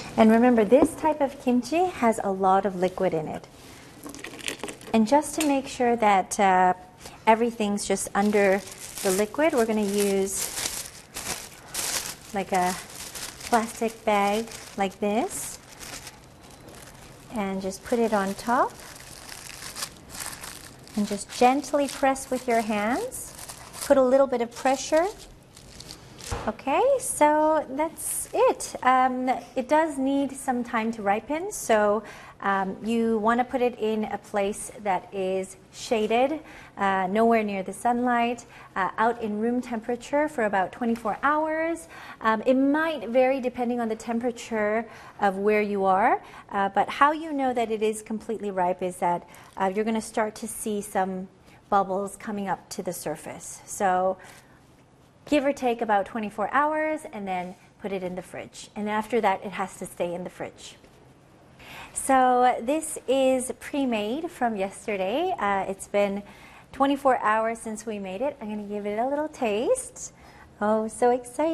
And remember, this type of kimchi has a lot of liquid in it. And just to make sure that everything's just under the liquid, we're going to use like a plastic bag like this and just put it on top and just gently press with your hands. Put a little bit of pressure. Okay, so that's it. It does need some time to ripen, so you want to put it in a place that is shaded, nowhere near the sunlight, out in room temperature for about 24 hours. It might vary depending on the temperature of where you are, but how you know that it is completely ripe is that you're going to start to see some bubbles coming up to the surface. So give or take about 24 hours, and then put it in the fridge. And after that, it has to stay in the fridge. So this is pre-made from yesterday. It's been 24 hours since we made it. I'm going to give it a little taste. Oh, so exciting.